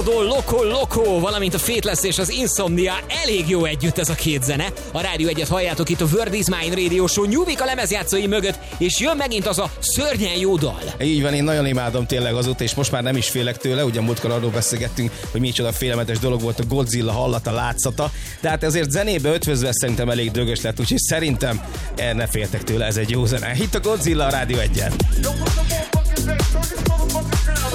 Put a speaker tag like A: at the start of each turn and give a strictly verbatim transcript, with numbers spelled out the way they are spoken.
A: Gordo Loco Loco, valamint a Fateless és az Insomnia, elég jó együtt ez a két zene. A Rádió egyet halljátok itt a World is Mine Radio Show, nyúvik a lemezjátszói mögött, és jön megint az a szörnyen jó dal.
B: Így van, én nagyon imádom tényleg azóta, és most már nem is félek tőle, ugye múltkor arról beszélgettünk, hogy micsoda félelmetes dolog volt a Godzilla hallata, látszata, de hát azért zenébe ötvözve szerintem elég dögös lett, úgyhogy szerintem ne féltek tőle, ez egy jó zene. Itt a Godzilla a Rádió egyen.